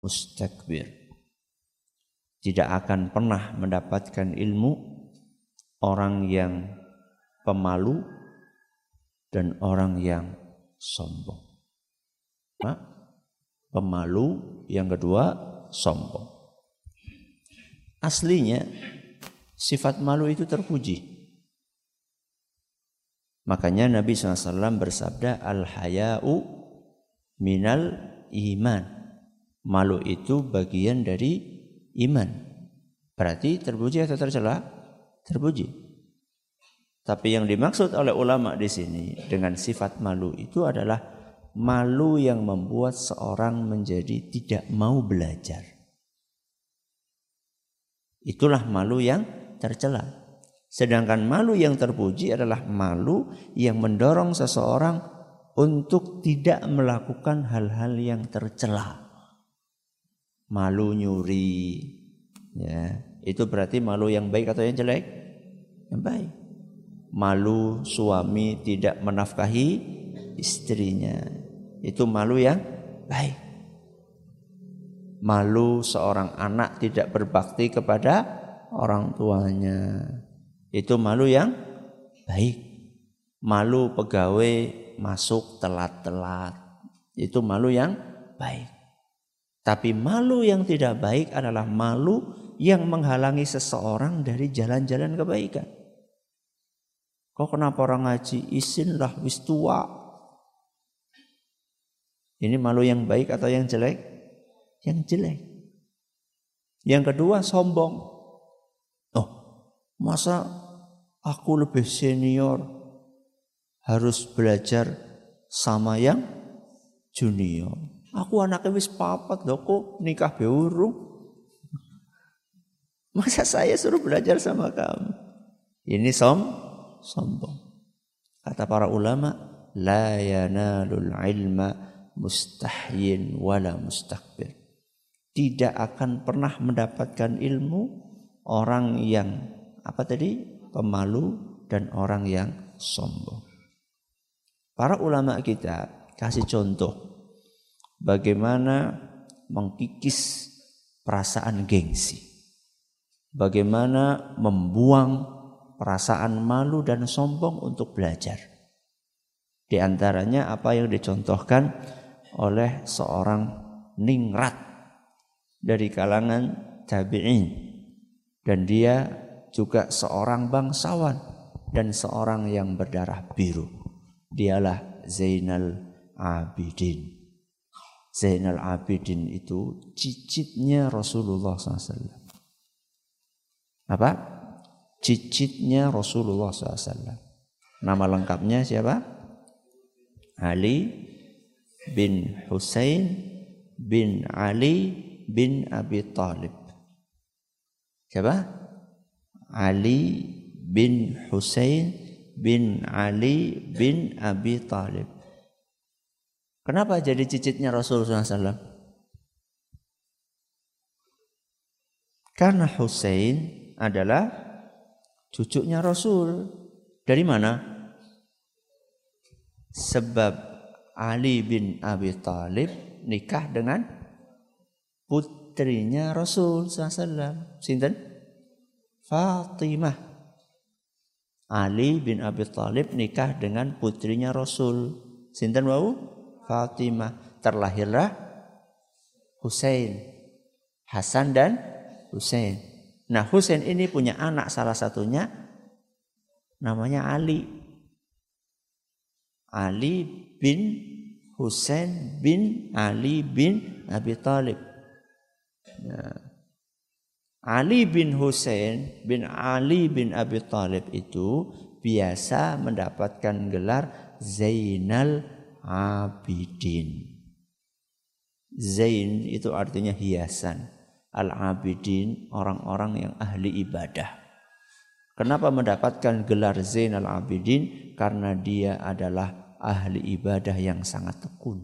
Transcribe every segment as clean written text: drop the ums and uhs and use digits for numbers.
mustakbir. Tidak akan pernah mendapatkan ilmu orang yang pemalu dan orang yang sombong. Pemalu, yang kedua sombong. Aslinya sifat malu itu terpuji. Makanya Nabi SAW bersabda, al-haya'u minal iman. Malu itu bagian dari iman. Berarti terpuji atau tercela? Terpuji. Tapi yang dimaksud oleh ulama di sini dengan sifat malu itu adalah malu yang membuat seorang menjadi tidak mau belajar. Itulah malu yang tercela. Sedangkan malu yang terpuji adalah malu yang mendorong seseorang untuk tidak melakukan hal-hal yang tercela. Malu nyuri, ya, itu berarti malu yang baik atau yang jelek? Yang baik. Malu suami tidak menafkahi istrinya, itu malu yang baik. Malu seorang anak tidak berbakti kepada orang tuanya, itu malu yang baik. Malu pegawai masuk telat-telat, itu malu yang baik. Tapi malu yang tidak baik adalah malu yang menghalangi seseorang dari jalan-jalan kebaikan. Kok kenapa orang ngaji? Isin lah, wis tua. Ini malu yang baik atau yang jelek? Yang jelek. Yang kedua sombong. Oh, masa aku lebih senior harus belajar sama yang junior? Aku anaknya wis papat lho, kok nikah beurung. Masa saya suruh belajar sama kamu? Ini sombong. Kata para ulama, la yanalul ilma mustahyin wala mustakbir. Tidak akan pernah mendapatkan ilmu orang yang pemalu dan orang yang sombong. Para ulama kita kasih contoh bagaimana mengkikis perasaan gengsi. Bagaimana membuang perasaan malu dan sombong untuk belajar. Di antaranya apa yang dicontohkan oleh seorang ningrat dari kalangan tabi'in. Dan dia juga seorang bangsawan dan seorang yang berdarah biru. Dialah Zainal Abidin. Zainal Abidin itu cicitnya Rasulullah SAW. Apa? Cicitnya Rasulullah SAW. Nama lengkapnya siapa? Ali bin Husain bin Ali bin Abi Thalib. Siapa? Ali bin Husain bin Ali bin Abi Thalib. Kenapa jadi cicitnya Rasulullah SAW? Karena Husain adalah cucunya Rasul. Dari mana? Sebab Ali bin Abi Thalib nikah dengan putrinya Rasul SAW. Sinten? Fatimah. Ali bin Abi Thalib nikah dengan putrinya Rasul. Sinten wau? Fatimah. Terlahirlah Husain, Hasan dan Husain. Nah, Husain ini punya anak, salah satunya namanya Ali. Ali bin Husain bin Ali bin Abi Thalib. Nah, Ali bin Husain bin Ali bin Abi Thalib itu biasa mendapatkan gelar Zainal Abidin. Zain itu artinya hiasan. Al-Abidin orang-orang yang ahli ibadah. Kenapa mendapatkan gelar Zainal Abidin? Karena dia adalah ahli ibadah yang sangat tekun.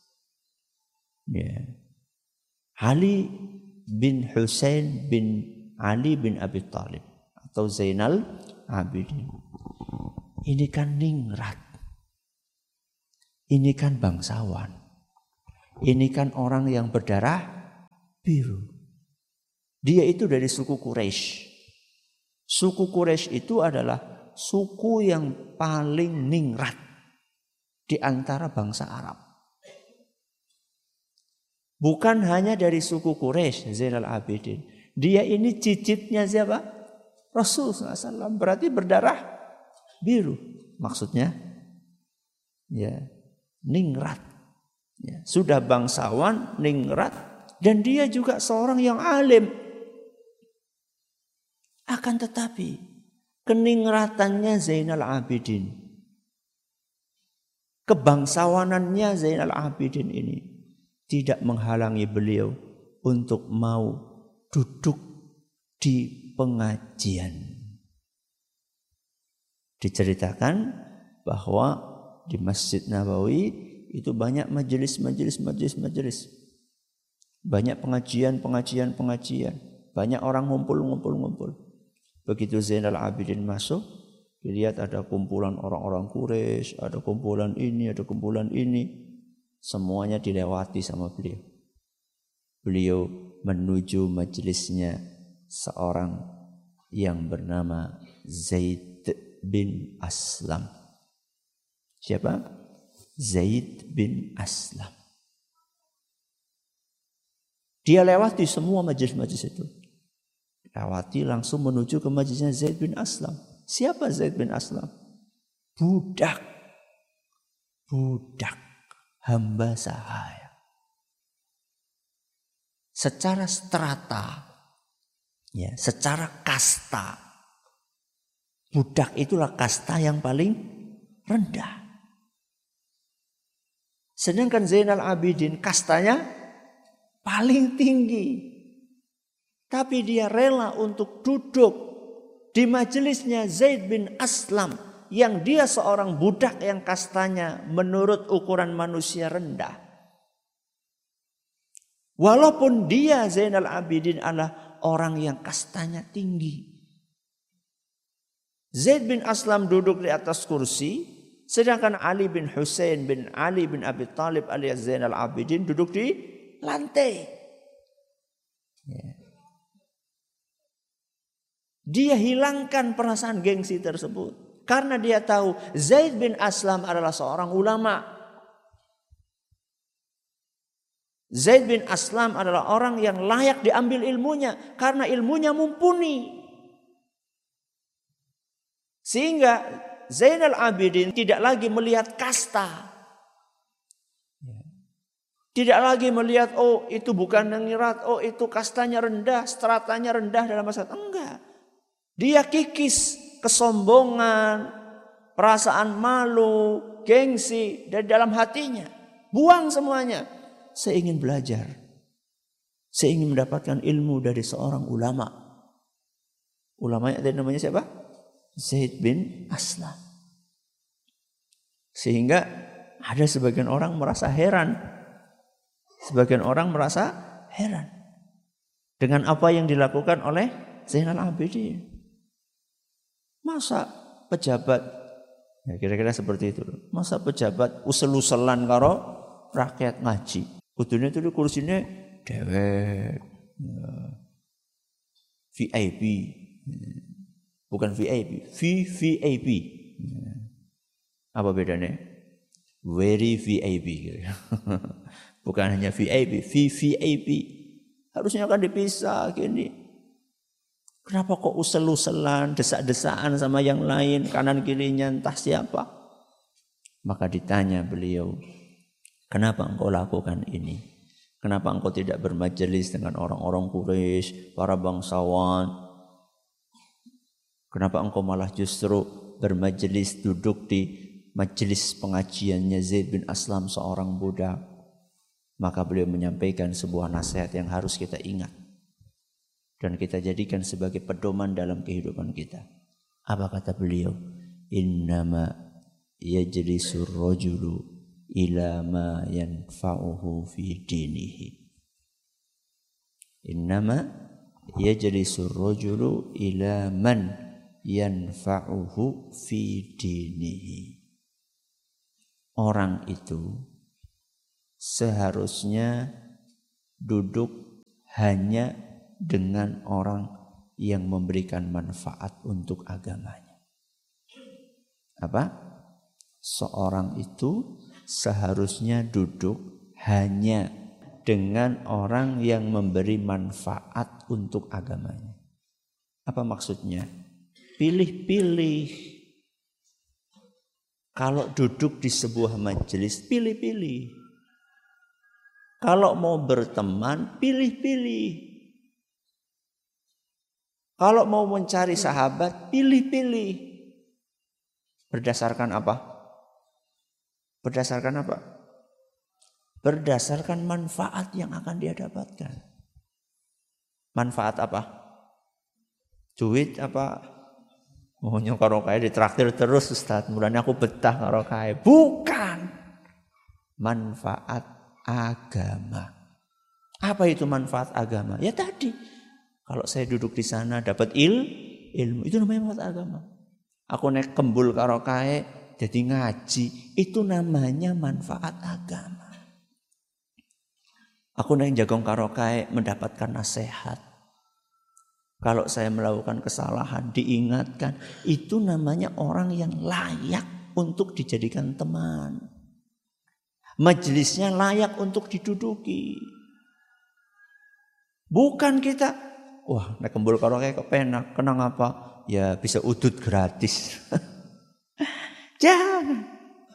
Ya. Ali bin Husain bin Ali bin Abi Thalib atau Zainal Abidin. Ini kan ningrat. Ini kan bangsawan. Ini kan orang yang berdarah biru. Dia itu dari suku Quraisy. Suku Quraisy itu adalah suku yang paling ningrat di antara bangsa Arab. Bukan hanya dari suku Quraisy, Zainal Abidin. Dia ini cicitnya siapa? Rasul SAW. Berarti berdarah biru. Maksudnya, ya, ningrat. Ya, sudah bangsawan, ningrat. Dan dia juga seorang yang alim. Akan tetapi, keningratannya Zainal Abidin, kebangsawanannya Zainal Abidin ini tidak menghalangi beliau untuk mau duduk di pengajian. Diceritakan bahwa di Masjid Nabawi itu banyak majelis. Banyak pengajian. Banyak orang ngumpul. Begitu Zainal Abidin masuk, dilihat ada kumpulan orang-orang Quraisy, ada kumpulan ini. Semuanya dilewati sama beliau. Beliau menuju majelisnya seorang yang bernama Zaid bin Aslam. Siapa? Zaid bin Aslam. Dia lewati semua majelis itu. Lewati langsung menuju ke majelisnya Zaid bin Aslam. Siapa Zaid bin Aslam? Budak hamba sahaya. Secara strata, ya, secara kasta, budak itulah kasta yang paling rendah. Sedangkan Zainal Abidin kastanya paling tinggi. Tapi dia rela untuk duduk di majelisnya Zaid bin Aslam yang dia seorang budak yang kastanya menurut ukuran manusia rendah. Walaupun dia Zainal Abidin adalah orang yang kastanya tinggi. Zaid bin Aslam duduk di atas kursi, sedangkan Ali bin Husain bin Ali bin Abi Thalib alias Zainal Abidin duduk di lantai. Dia hilangkan perasaan gengsi tersebut. Karena dia tahu Zaid bin Aslam adalah seorang ulama. Zaid bin Aslam adalah orang yang layak diambil ilmunya. Karena ilmunya mumpuni. Sehingga Zainal Abidin tidak lagi melihat kasta. Tidak lagi melihat, oh itu bukan ningrat, oh itu kastanya rendah, stratanya rendah dalam masyarakat. Enggak. Dia kikis kesombongan, perasaan malu, gengsi dari dalam hatinya. Buang semuanya. Saya ingin belajar. Saya ingin mendapatkan ilmu dari seorang ulama. Ulamanya namanya siapa? Zaid bin Aslam. Sehingga ada sebagian orang merasa heran. Sebagian orang merasa heran dengan apa yang dilakukan oleh Zainal Abidin. Masa pejabat, ya kira-kira seperti itu. Masa pejabat usel-uselan karo rakyat ngaji. Kudune itu kursinya dewek, ya. VIP, bukan VIP, VVIP. Ya. Apa bedanya? Very VIP. Bukan hanya VIP, VVIP. Harusnya kan dipisah gini. Kenapa kok usel-uselan, desak-desaan sama yang lain, kanan kirinya entah siapa? Maka ditanya beliau, kenapa engkau lakukan ini? Kenapa engkau tidak bermajelis dengan orang-orang Quraisy, para bangsawan? Kenapa engkau malah justru bermajelis duduk di majelis pengajiannya Zaid bin Aslam seorang budak? Maka beliau menyampaikan sebuah nasihat yang harus kita ingat. Dan kita jadikan sebagai pedoman dalam kehidupan kita. Apa kata beliau? Innama yajlisur rajulu ila ma yanfa'uhu fi dinihi. Innama yajlisur rajulu ila man yanfa'uhu fi dinihi. Orang itu seharusnya duduk hanya dengan orang yang memberikan manfaat untuk agamanya. Apa? Seorang itu seharusnya duduk hanya dengan orang yang memberi manfaat untuk agamanya. Apa maksudnya? Pilih-pilih. Kalau duduk di sebuah majelis, pilih-pilih. Kalau mau berteman, pilih-pilih. Kalau mau mencari sahabat, pilih-pilih. Berdasarkan apa? Berdasarkan apa? Berdasarkan manfaat yang akan dia dapatkan. Manfaat apa? Duit apa? Oh, karokai ditraktir terus Ustaz. Mulanya aku betah karokai. Bukan. Manfaat agama. Apa itu manfaat agama? Ya tadi. Kalau saya duduk di sana dapat ilmu, itu namanya manfaat agama. Aku naik kembul karokai jadi ngaji, itu namanya manfaat agama. Aku naik jagong karokai mendapatkan nasihat. Kalau saya melakukan kesalahan diingatkan, itu namanya orang yang layak untuk dijadikan teman. Majelisnya layak untuk diduduki. Bukan kita, wah naik kembul karokai kepenak, kenang apa? Ya bisa udut gratis. Jangan.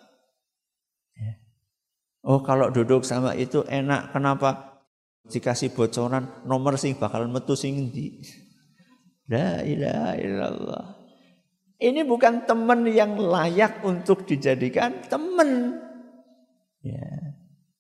Oh kalau duduk sama itu enak, kenapa? Dikasih bocoran nomor sing bakal metu sing endi. La ilaha illallah. Ini bukan teman yang layak untuk dijadikan teman. Ya.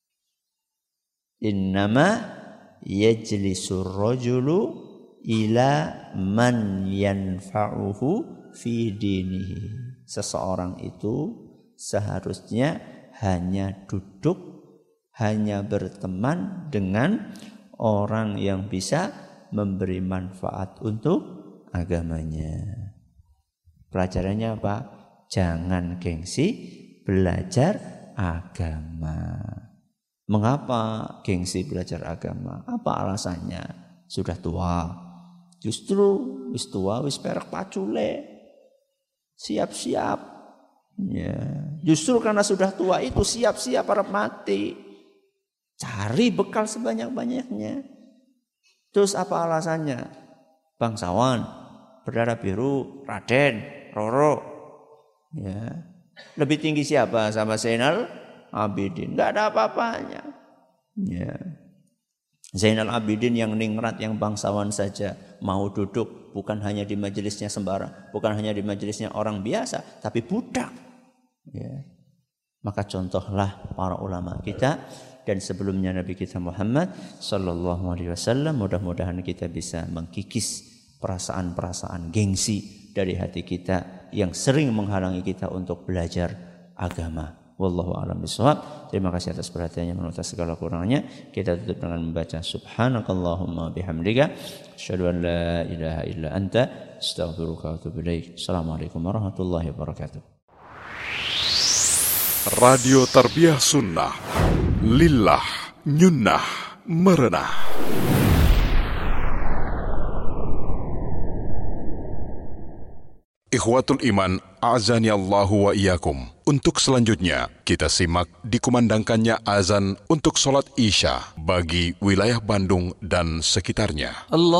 Innama yajlisur rajulu ila man yanfa'uhu fi dinihi. Seseorang itu seharusnya hanya duduk, hanya berteman dengan orang yang bisa memberi manfaat untuk agamanya. Pelajarannya apa? Jangan gengsi belajar agama. Mengapa gengsi belajar agama? Apa alasannya? Sudah tua. Justru wis tua wis perek pacule. Siap-siap. Ya, justru karena sudah tua itu siap-siap harap mati. Cari bekal sebanyak-banyaknya. Terus apa alasannya? Bangsawan, berdarah biru, Raden, Roro. Ya. Lebih tinggi siapa sama Zainal Abidin? Enggak ada apa-apanya. Ya. Zainal Abidin yang ningrat, yang bangsawan saja mau duduk bukan hanya di majelisnya sembarang, bukan hanya di majelisnya orang biasa, tapi budak. Ya. Maka contohlah para ulama kita dan sebelumnya Nabi kita Muhammad sallallahu alaihi wasallam. Mudah-mudahan kita bisa mengkikis perasaan-perasaan gengsi dari hati kita yang sering menghalangi kita untuk belajar agama. Wallahu a'lam bishawab. Terima kasih atas perhatiannya, menurut segala kurangnya. Kita tutup dengan membaca subhanakallahumma bihamdika asyhadu an la ilaha illa anta astaghfiruka wa atubu ilaik. Assalamualaikum warahmatullahi wabarakatuh. Radio Tarbiyah Sunnah Lillah Nyunnah Merenah. Ikhwatul Iman, azani Allahu wa iyyakum. Untuk selanjutnya, kita simak dikumandangkannya azan untuk sholat Isya bagi wilayah Bandung dan sekitarnya.